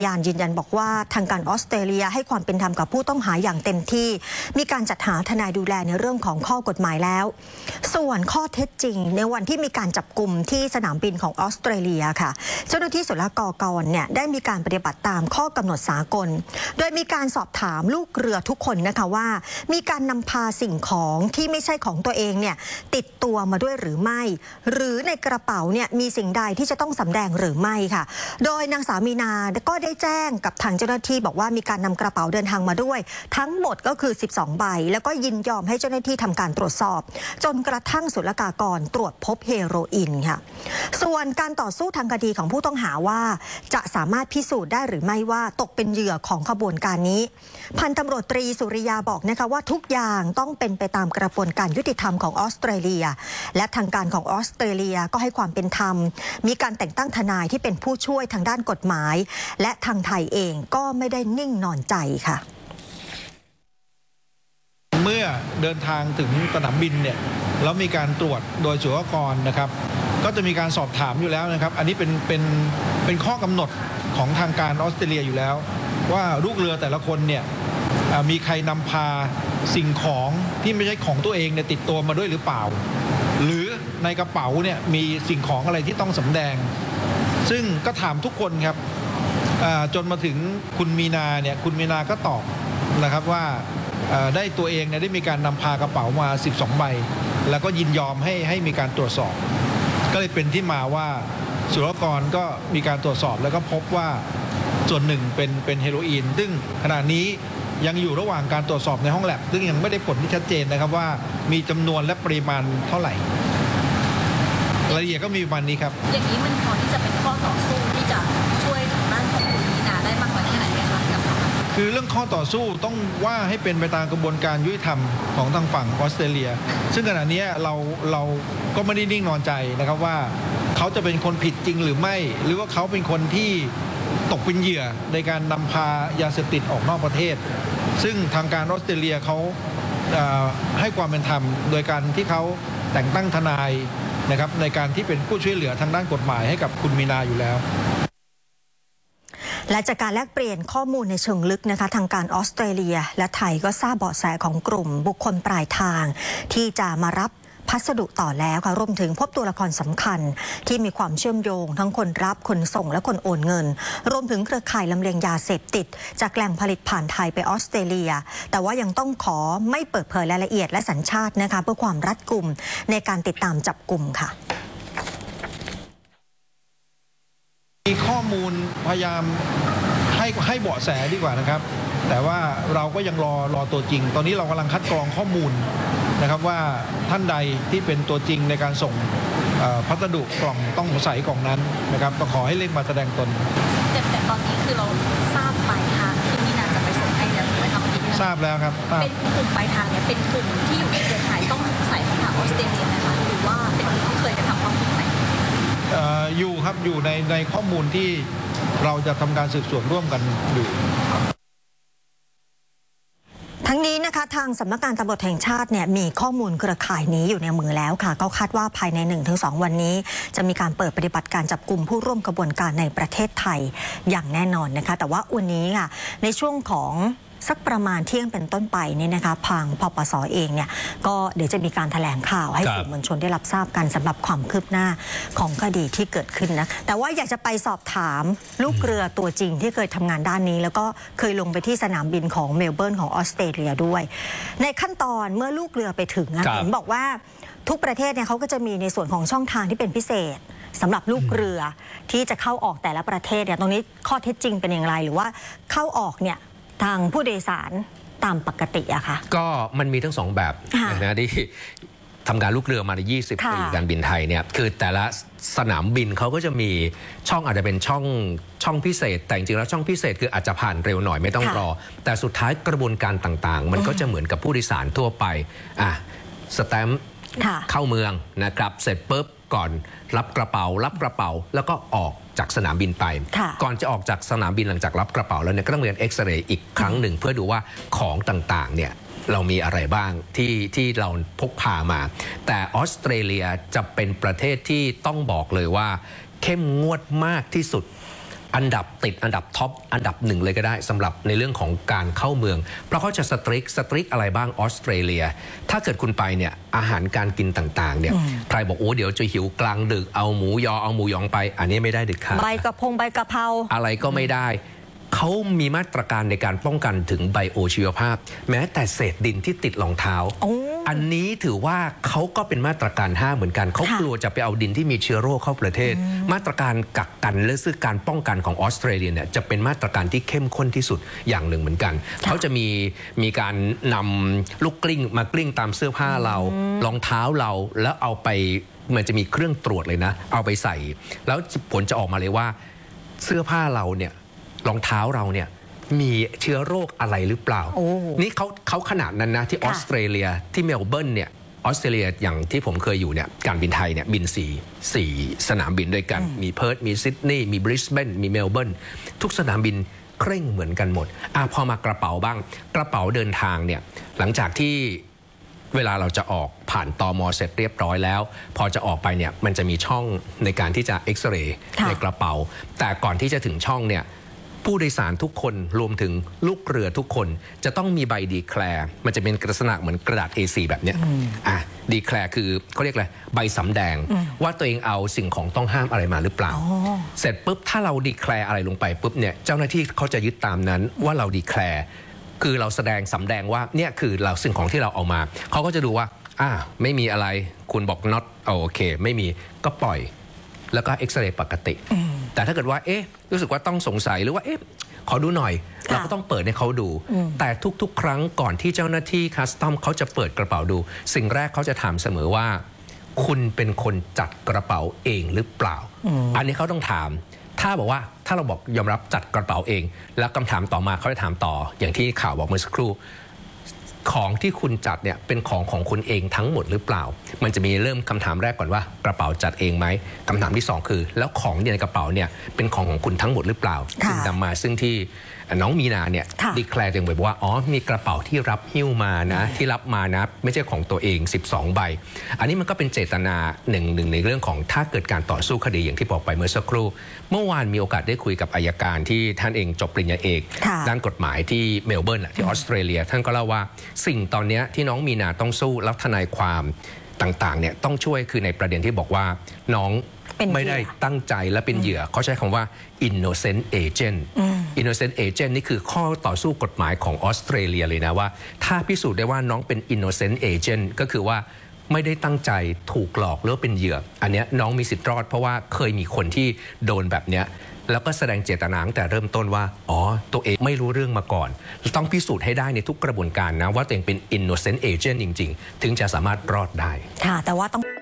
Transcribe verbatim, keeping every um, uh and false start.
ยานยืนยันบอกว่าทางการออสเตรเลียให้ความเป็นธรรมกับผู้ต้องหาอย่างเต็มที่มีการจัดหาทนายดูแลในเรื่องของข้อกฎหมายแล้วส่วนข้อเท็จจริงในวันที่มีการจับกุมที่สนามบินของออสเตรเลียค่ะเจ้าหน้าที่ศุลกากรเนี่ยได้มีการปฏิบัติตามข้อกำหนดสากลโดยมีการสอบถามลูกเรือทุกคนนะคะว่ามีการนำพาสิ่งของที่ไม่ใช่ของตัวเองเนี่ยติดตัวมาด้วยหรือไม่หรือในกระเป๋าเนี่ยมีสิ่งใดที่จะต้องสำแดงหรือไม่ค่ะโดยนางสาวมีนาก็ได้แจ้งกับทางเจ้าหน้าที่บอกว่ามีการนำกระเป๋าเดินทางมาด้วยทั้งหมดก็คือสิบสองใบแล้วก็ยินยอมให้เจ้าหน้าที่ทำการตรวจสอบจนกระทั่งศุลกากรตรวจพบเฮโรอีนค่ะส่วนการต่อสู้ทางคดีของผู้ต้องหาว่าจะสามารถพิสูจน์ได้หรือไม่ว่าตกเป็นเหยื่อของขบวนการนี้พันตำรวจตรีสุริยาบอกนะคะว่าทุกอย่างต้องเป็นไปตามกระบวนการยุติธรรมของออสเตรเลียและทางการของออสเตรเลียก็ให้ความเป็นธรรมมีการแต่งตั้งทนายที่เป็นผู้ช่วยทางด้านกฎหมายและทางไทยเองก็ไม่ได้นิ่งนอนใจค่ะเมื่อเดินทางถึงสนามบินเนี่ยแล้วมีการตรวจโดยศุลกากรนะครับก็จะมีการสอบถามอยู่แล้วนะครับอันนี้เป็นเป็นเป็นข้อกำหนดของทางการออสเตรเลียอยู่แล้วว่าลูกเรือแต่ละคนเนี่ยมีใครนำพาสิ่งของที่ไม่ใช่ของตัวเองเนี่ยติดตัวมาด้วยหรือเปล่าหรือในกระเป๋าเนี่ยมีสิ่งของอะไรที่ต้องสำแดงซึ่งก็ถามทุกคนครับจนมาถึงคุณมีนาเนี่ยคุณมีนาก็ตอบนะครับว่าได้ตัวเองเนี่ยได้มีการนำพากระเป๋ามาสิบสองใบแล้วก็ยินยอมให้ให้มีการตรวจสอบก็เลยเป็นที่มาว่าศุลกากรก็มีการตรวจสอบแล้วก็พบว่าส่วนหนึ่งเป็นเป็นเฮโรอีนซึ่งขณะนี้ยังอยู่ระหว่างการตรวจสอบในห้องแลบซึ่งยังไม่ได้ผลที่ชัดเจนนะครับว่ามีจำนวนและปริมาณเท่าไหร่รายละเอียดก็มีประมาณนี้ครับอย่างนี้มันพอที่จะเป็นข้อต่อสู้ที่จะช่วยทางด้านของคุณมีนาได้มากกว่านี้ไหนไหมคะคือเรื่องข้อต่อสู้ต้องว่าให้เป็นไปตามกระบวนการยุติธรรมของทางฝั่งออสเตรเลียซึ่งขณะนี้เราเราก็ไม่ได้นิ่งนอนใจนะครับว่าเขาจะเป็นคนผิดจริงหรือไม่หรือว่าเขาเป็นคนที่ตกเป็นเหยื่อในการนำพายาเสพติดออกนอกประเทศซึ่งทางการออสเตรเลียเขาให้ความเป็นธรรมโดยการที่เขาแต่งตั้งทนายนะครับในการที่เป็นผู้ช่วยเหลือทางด้านกฎหมายให้กับคุณมีนาอยู่แล้วและจากการแลกเปลี่ยนข้อมูลในเชิงลึกนะคะทางการออสเตรเลียและไทยก็ทราบเบาะแสของกลุ่มบุคคลปลายทางที่จะมารับพัสดุต่อแล้วค่ะรวมถึงพบตัวละครสำคัญที่มีความเชื่อมโยงทั้งคนรับคนส่งและคนโอนเงินรวมถึงเครือข่ายลำเลียงยาเสพติดจากแหล่งผลิตผ่านไทยไปออสเตรเลียแต่ว่ายังต้องขอไม่เปิดเผยรายละเอียดและสัญชาตินะคะเพื่อความรัดกุมในการติดตามจับกุมค่ะมีข้อมูลพยายามให้ให้เบาะแสดีกว่านะครับแต่ว่าเราก็ยังรอรอตัวจริงตอนนี้เรากำลังคัดกรองข้อมูลนะครับว่าท่านใดที่เป็นตัวจริงในการส่งพัสดุกล่องต้องสงสัยกล่องนั้นนะครับก็ขอให้เร่งมาแสดงตนแต่แต่ตอนนี้คือเราทราบปลายทางที่มีนาจะไปส่งให้แล้วไหมครับทราบแล้วครับเป็นกลุ่มปลายทางเนี่ยเป็นกลุ่มที่อยู่ในเครือข่ายต้องสงสัยของทางออสเตรเลียนะคะหรือว่าเป็นกลุ่มที่เคยกระทำความผิดไหมอยู่ครับอยู่ในในข้อมูลที่เราจะทำการสืบสวนร่วมกันอยู่ทั้งนี้นะคะทางสำนักงานตำรวจแห่งชาติเนี่ยมีข้อมูลเครือข่ายนี้อยู่ในมือแล้วค่ะก็คาดว่าภายใน หนึ่งถึงสอง วันนี้จะมีการเปิดปฏิบัติการจับกุมผู้ร่วมกระบวนการในประเทศไทยอย่างแน่นอนนะคะแต่ว่าวันนี้ค่ะในช่วงของสักประมาณเที่ยงเป็นต้นไปนี่นะคะทางปปส.เองเนี่ยก็เดี๋ยวจะมีการแถลงข่าวให้สื่อมวลชนได้รับทราบกันสำหรับความคืบหน้าของคดีที่เกิดขึ้นนะแต่ว่าอยากจะไปสอบถามลูกเรือตัวจริงที่เคยทำงานด้านนี้แล้วก็เคยลงไปที่สนามบินของเมลเบิร์นของออสเตรเลียด้วยในขั้นตอนเมื่อลูกเรือไปถึงเห็นบอกว่าทุกประเทศเนี่ยเขาก็จะมีในส่วนของช่องทางที่เป็นพิเศษสำหรับลูกเรือที่จะเข้าออกแต่ละประเทศเนี่ยตรงนี้ข้อเท็จจริงเป็นอย่างไรหรือว่าเข้าออกเนี่ยทางผู้โดยสารตามปกติอะค่ะก็มันมีทั้งสองแบบนะที่ทำการลูกเรือมาในยี่สิบปีการบินไทยเนี่ยคือแต่ละสนามบินเขาก็จะมีช่องอาจจะเป็นช่องช่องพิเศษแต่จริงๆแล้วช่องพิเศษคืออาจจะผ่านเร็วหน่อยไม่ต้องรอแต่สุดท้ายกระบวนการต่างๆมันก็จะเหมือนกับผู้โดยสารทั่วไปอ่ะสแตมป์เข้าเมืองนะครับเสร็จปุ๊บก่อนรับกระเป๋ารับกระเป๋าแล้วก็ออกจากสนามบินไปก่อนจะออกจากสนามบินหลังจากรับกระเป๋าแล้วเนี่ยก็ต้องเรียนเอ็กซเรย์อีกครั้งหนึ่งเพื่อดูว่าของต่างๆเนี่ยเรามีอะไรบ้างที่ที่เราพกพามาแต่ออสเตรเลียจะเป็นประเทศที่ต้องบอกเลยว่าเข้มงวดมากที่สุดอันดับติดอันดับท็อปอันดับหนึ่งเลยก็ได้สำหรับในเรื่องของการเข้าเมืองเพราะเขาจะสตริกสตริกอะไรบ้างออสเตรเลียถ้าเกิดคุณไปเนี่ยอาหารการกินต่างๆเนี่ยใครบอกโอ้เดี๋ยวจะหิวกลางดึกเอาหมูยอเอาหมูยองไปอันนี้ไม่ได้เด็ดขาดใบกระพงใบกระเพราอะไรก็ไม่ได้เขามีมาตรการในการป้องกันถึงไบโอชีวภาพแม้แต่เศษดินที่ติดรองเท้าอันนี้ถือว่าเขาก็เป็นมาตรการห้ามเหมือนกันเขากลัวจะไปเอาดินที่มีเชื้อโรคเข้าประเทศมาตรการกักกันและซึ่งการป้องกันของออสเตรเลียเนี่ยจะเป็นมาตรการที่เข้มข้นที่สุดอย่างหนึ่งเหมือนกันเขาจะมีมีการนำลูกกลิ้งมากลิ้งตามเสื้อผ้าเรารองเท้าเราแล้วเอาไปมันจะมีเครื่องตรวจเลยนะเอาไปใส่แล้วผลจะออกมาเลยว่าเสื้อผ้าเราเนี่ยรองเท้าเราเนี่ยมีเชื้อโรคอะไรหรือเปล่านี่เขาเขาขนาดนั้นนะที่ออสเตรเลียที่เมลเบิร์นเนี่ยออสเตรเลียอย่างที่ผมเคยอยู่เนี่ยการบินไทยเนี่ยบินสี่สี่สนามบินด้วยกันมีเพิร์ธมีซิดนีย์มีบริสเบนมีเมลเบิร์นทุกสนามบินเคร่งเหมือนกันหมดอ่ะพอมากระเป๋าบ้างกระเป๋าเดินทางเนี่ยหลังจากที่เวลาเราจะออกผ่านตม.เสร็จเรียบร้อยแล้วพอจะออกไปเนี่ยมันจะมีช่องในการที่จะเอ็กซเรย์ในกระเป๋าแต่ก่อนที่จะถึงช่องเนี่ยผู้โดยสารทุกคนรวมถึงลูกเรือทุกคนจะต้องมีใบดีแคลร์มันจะเป็นลักษณะเหมือนกระดาษ เอ โฟร์ แบบเนี้ยอ่ะดีแคลร์คือเขาเรียกอะไรใบสำแดงว่าตัวเองเอาสิ่งของต้องห้ามอะไรมาหรือเปล่าเสร็จปุ๊บถ้าเราดีแคลร์อะไรลงไปปุ๊บเนี่ยเจ้าหน้าที่เขาจะยึดตามนั้นว่าเราดีแคลร์คือเราแสดงสำแดงว่าเนี่ยคือเราสิ่งของที่เราเอามาเขาก็จะดูว่าอ่าไม่มีอะไรคุณบอก not โอเคไม่มีก็ปล่อยแล้วก็เอ็กซเรย์ปกติแต่ถ้าเกิดว่าเอ๊ะรู้สึกว่าต้องสงสัยหรือว่าเอ๊ะขอดูหน่อยเราก็ต้องเปิดให้เขาดูแต่ทุกๆครั้งก่อนที่เจ้าหน้าที่คัสตอมเขาจะเปิดกระเป๋าดูสิ่งแรกเขาจะถามเสมอว่าคุณเป็นคนจัดกระเป๋าเองหรือเปล่า อ, อันนี้เขาต้องถามถ้าบอกว่าถ้าเราบอกยอมรับจัดกระเป๋าเองแล้วคำถามต่อมาเขาจะถามต่ออย่างที่ข่าวบอกเมื่อสักครู่ของที่คุณจัดเนี่ยเป็นของของคุณเองทั้งหมดหรือเปล่ามันจะมีเริ่มคำถามแรกก่อนว่ากระเป๋าจัดเองไหมคำถามที่สองคือแล้วของในกระเป๋าเนี่ยเป็นของของคุณทั้งหมดหรือเปล่าซึ่งนำมาซึ่งที่น้องมีนาเนี่ยดีแคลร์เองบอกว่าอ๋อมีกระเป๋าที่รับหิ้วมานะที่รับมานะไม่ใช่ของตัวเองสิบสองใบอันนี้มันก็เป็นเจตนาหนึ่งหนึ่งในเรื่องของถ้าเกิดการต่อสู้คดีอย่างที่บอกไปเมื่อสักครู่เมื่อวานมีโอกาสได้คุยกับอัยการที่ท่านเองจบปริญญาเอกด้านกฎหมายที่เมลเบิร์นที่ออสเตรเลียท่านก็เล่าว่าสิ่งตอนนี้ที่น้องมีนาต้องสู้แล้วทนายความต่างๆเนี่ยต้องช่วยคือในประเด็นที่บอกว่าน้องไม่ได้ตั้งใจและเป็นเหยื่อเขาใช้คำว่า innocent agent innocent agent นี่คือข้อต่อสู้กฎหมายของออสเตรเลียเลยนะว่าถ้าพิสูจน์ได้ว่าน้องเป็น innocent agent ก็คือว่าไม่ได้ตั้งใจถูกหลอกหรือเป็นเหยื่ออันนี้น้องมีสิทธิ์รอดเพราะว่าเคยมีคนที่โดนแบบเนี้ยแล้วก็แสดงเจตนาตั้งแต่เริ่มต้นว่าอ๋อตัวเองไม่รู้เรื่องมาก่อนต้องพิสูจน์ให้ได้ในทุกกระบวนการนะว่าตัวเองเป็น innocent agent จริงๆถึงจะสามารถรอดได้ค่ะแต่ว่าต้อง